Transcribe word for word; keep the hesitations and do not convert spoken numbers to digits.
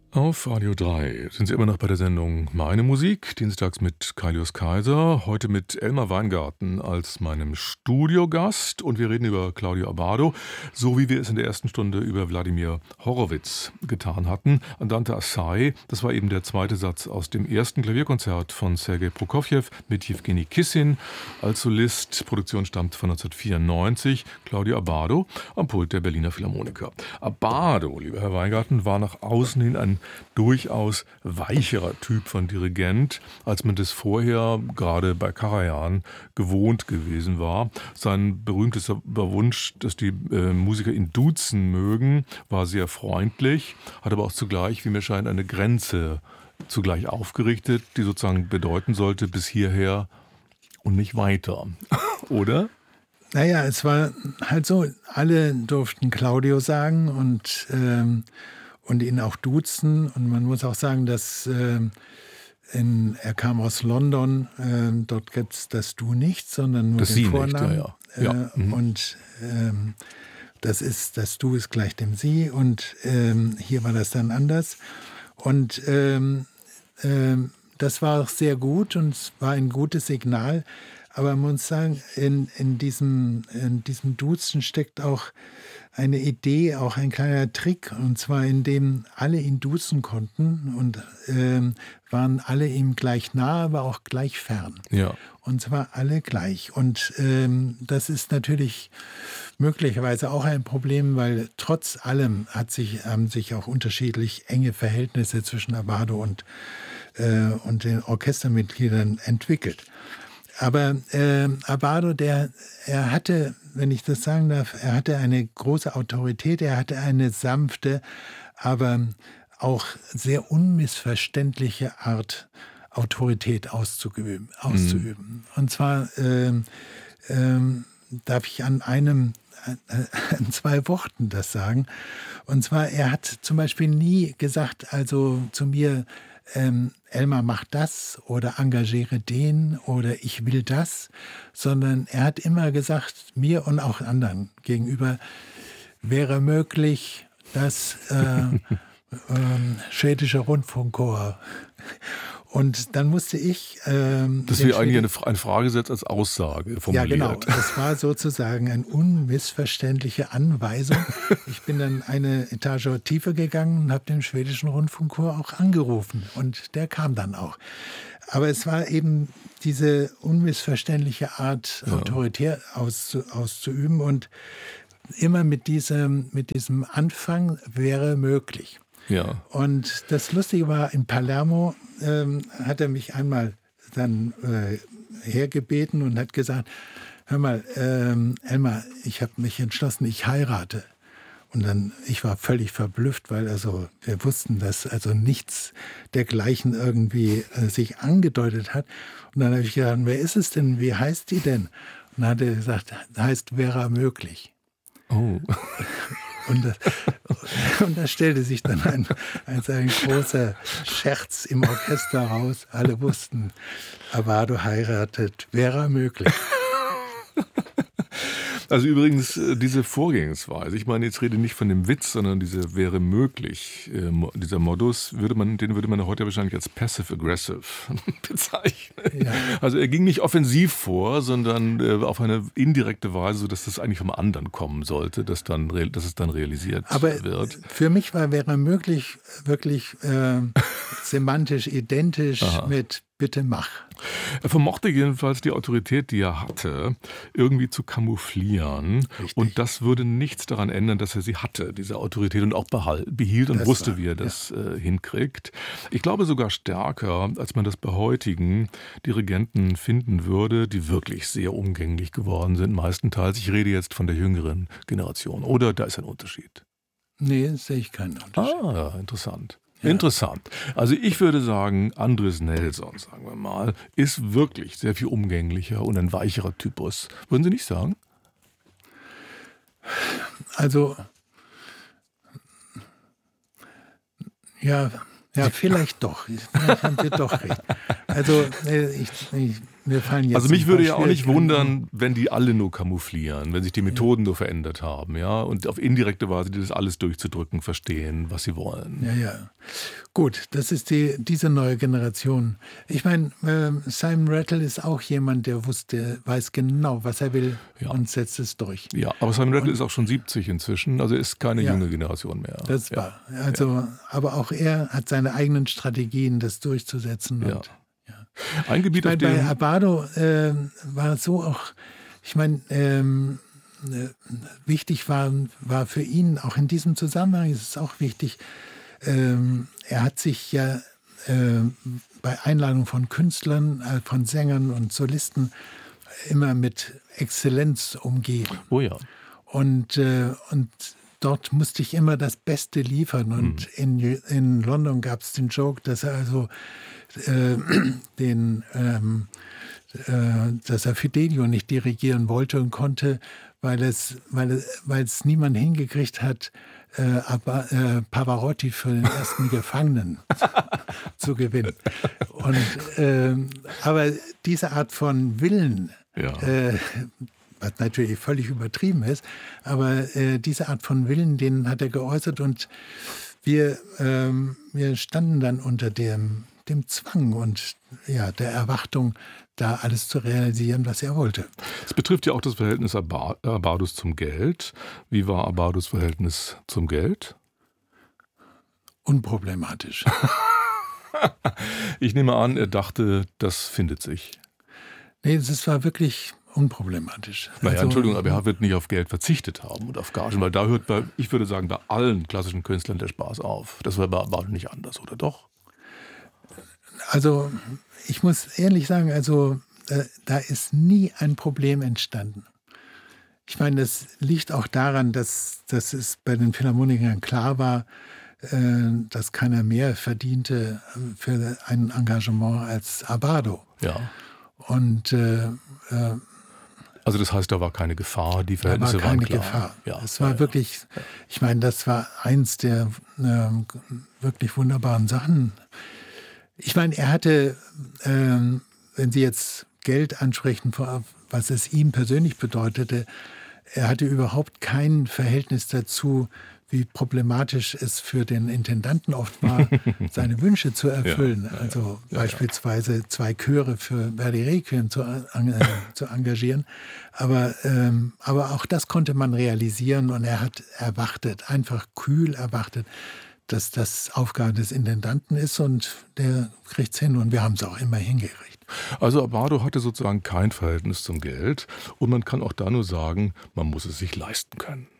Auf Radio drei sind Sie immer noch bei der Sendung Meine Musik, dienstags mit Kaius Kaiser, heute mit Elmar Weingarten als meinem Studiogast und wir reden über Claudio Abbado, so wie wir es in der ersten Stunde über Wladimir Horowitz getan hatten. Andante Assai, das war eben der zweite Satz aus dem ersten Klavierkonzert von Sergei Prokofjew mit Jewgeni Kissin als Solist. Produktion stammt von neunzehnhundertvierundneunzig, Claudio Abbado am Pult der Berliner Philharmoniker. Abbado, lieber Herr Weingarten, war nach außen hin ein durchaus weicherer Typ von Dirigent, als man das vorher gerade bei Karajan gewohnt gewesen war. Sein berühmtester Wunsch, dass die äh, Musiker ihn duzen mögen, war sehr freundlich, hat aber auch zugleich, wie mir scheint, eine Grenze zugleich aufgerichtet, die sozusagen bedeuten sollte, bis hierher und nicht weiter. Oder? Naja, es war halt so, alle durften Claudio sagen und ähm, und ihn auch duzen. Und man muss auch sagen, dass äh, in, er kam aus London, äh, dort gibt es das Du nicht, sondern nur das den Sie Vornamen. Nicht, ja, ja. Ja. Äh, Mhm. Und ähm, das ist, das Du ist gleich dem Sie. Und ähm, hier war das dann anders. Und ähm, ähm, das war auch sehr gut und es war ein gutes Signal. Aber man muss sagen, in, in, diesem, in diesem Duzen steckt auch eine Idee, auch ein kleiner Trick, und zwar in dem alle ihn duzen konnten und ähm, waren alle ihm gleich nah, aber auch gleich fern. Ja. Und zwar alle gleich. Und ähm, das ist natürlich möglicherweise auch ein Problem, weil trotz allem hat sich, haben sich auch unterschiedlich enge Verhältnisse zwischen Abbado und, äh, und den Orchestermitgliedern entwickelt. Aber äh, Abbado, der, er hatte, wenn ich das sagen darf, er hatte eine große Autorität, er hatte eine sanfte, aber auch sehr unmissverständliche Art, Autorität auszuüben. auszuüben. Mhm. Und zwar äh, äh, darf ich an einem, äh, an zwei Worten das sagen. Und zwar, er hat zum Beispiel nie gesagt, also zu mir, Ähm, Elmar, mach das oder engagiere den oder ich will das, sondern er hat immer gesagt, mir und auch anderen gegenüber, wäre möglich, dass äh, ähm, schwedischer Rundfunkchor. Und dann musste ich... Ähm, das wäre eigentlich eine, ein Fragesatz als Aussage formuliert. Ja, genau. Das war sozusagen eine unmissverständliche Anweisung. Ich bin dann eine Etage tiefer gegangen und habe den schwedischen Rundfunkchor auch angerufen. Und der kam dann auch. Aber es war eben diese unmissverständliche Art, ja, autoritär auszu, auszuüben. Und immer mit diesem, mit diesem Anfang wäre möglich. Ja. Und das Lustige war, in Palermo ähm, hat er mich einmal dann äh, hergebeten und hat gesagt, hör mal, ähm, Elmar, ich habe mich entschlossen, ich heirate. Und dann, ich war völlig verblüfft, weil also wir wussten, dass also nichts dergleichen irgendwie äh, sich angedeutet hat. Und dann habe ich gesagt, wer ist es denn, wie heißt die denn? Und dann hat er gesagt, heißt Vera Möglich. Oh. Und das, und da stellte sich dann ein, ein, ein großer Scherz im Orchester raus. Alle wussten, Abbado heiratet, Vera Möglich. Also übrigens, diese Vorgehensweise, ich meine, jetzt rede nicht von dem Witz, sondern diese wäre möglich, äh, dieser Modus, würde man, den würde man heute wahrscheinlich als passive-aggressive bezeichnen. Ja. Also er ging nicht offensiv vor, sondern äh, auf eine indirekte Weise, sodass das eigentlich vom anderen kommen sollte, dass, dann, dass es dann realisiert Aber wird. Für mich war wäre möglich wirklich äh, semantisch identisch Aha. mit Bitte mach. Er vermochte jedenfalls die Autorität, die er hatte, irgendwie zu kamouflieren. Richtig. Und das würde nichts daran ändern, dass er sie hatte, diese Autorität, und auch behielt und das wusste, war, wie er das ja. äh, hinkriegt. Ich glaube sogar stärker, als man das bei heutigen Dirigenten finden würde, die wirklich sehr umgänglich geworden sind, meistenteils. Ich rede jetzt von der jüngeren Generation. Oder da ist ein Unterschied? Nee, sehe ich keinen Unterschied. Ah, interessant. Ja. Interessant. Also ich würde sagen, Andres Nelson, sagen wir mal, ist wirklich sehr viel umgänglicher und ein weicherer Typus. Würden Sie nicht sagen? Also, ja, ja, vielleicht doch. Vielleicht haben Sie doch recht. Also ich, ich, mir fallen jetzt Also mich ein würde paar ja auch nicht Schwierigkeiten ein. wundern, wenn die alle nur camouflieren, wenn sich die Methoden nur verändert haben, ja, und auf indirekte Weise das alles durchzudrücken verstehen, was sie wollen. Ja, ja. Gut, das ist die, diese neue Generation. Ich meine, ähm, Simon Rattle ist auch jemand, der wusste, weiß genau, was er will Ja. und setzt es durch. Ja, aber Simon Rattle ist auch schon siebzig inzwischen, also ist keine Ja. junge Generation mehr. Das ja. war. Also, aber auch er hat seine eigenen Strategien, das durchzusetzen. Ja. Und, Ein Gebiet, ich auf meine, bei dem... Abado äh, war es so auch, ich meine, ähm, äh, wichtig war, war für ihn, auch in diesem Zusammenhang ist es auch wichtig, ähm, er hat sich ja äh, bei Einladung von Künstlern, äh, von Sängern und Solisten immer mit Exzellenz umgeben. Oh ja. Und, äh, und dort musste ich immer das Beste liefern. Und in, in London gab es den Joke, dass er also äh, den, ähm, äh, dass er Fidelio nicht dirigieren wollte und konnte, weil es, weil es, weil es niemand hingekriegt hat, äh, aber, äh, Pavarotti für den ersten Gefangenen zu gewinnen. Und, äh, aber diese Art von Willen, Ja. äh, was natürlich völlig übertrieben ist, aber äh, diese Art von Willen, den hat er geäußert und wir, ähm, wir standen dann unter dem, dem Zwang und ja, der Erwartung, da alles zu realisieren, was er wollte. Es betrifft ja auch das Verhältnis Aba- Abados zum Geld. Wie war Abados Verhältnis zum Geld? Unproblematisch. Ich nehme an, er dachte, das findet sich. Nee, es war wirklich unproblematisch. Naja, Also, Entschuldigung, aber er wird nicht auf Geld verzichtet haben und auf Gagen, weil da hört bei, ich würde sagen, bei allen klassischen Künstlern der Spaß auf. Das war bei Abado nicht anders, oder doch? Also ich muss ehrlich sagen, also äh, da ist nie ein Problem entstanden. Ich meine, das liegt auch daran, dass, dass es bei den Philharmonikern klar war, äh, dass keiner mehr verdiente für ein Engagement als Abado. Ja. Und äh, äh, Also das heißt, da war keine Gefahr, die da Verhältnisse war keine waren klar. Gefahr. Ja, es war ja, ja. wirklich, ich meine, das war eins der äh, wirklich wunderbaren Sachen. Ich meine, er hatte, ähm, wenn Sie jetzt Geld ansprechen, was es ihm persönlich bedeutete, er hatte überhaupt kein Verhältnis dazu, wie problematisch es für den Intendanten oft war, seine Wünsche zu erfüllen. Ja, ja, also ja, beispielsweise ja. zwei Chöre für Verdi Requiem zu, äh, zu engagieren. Aber, ähm, aber auch das konnte man realisieren und er hat erwartet, einfach kühl erwartet, dass das Aufgabe des Intendanten ist und der kriegt es hin und wir haben es auch immer hingekriegt. Also Abado hatte sozusagen kein Verhältnis zum Geld und man kann auch da nur sagen, man muss es sich leisten können.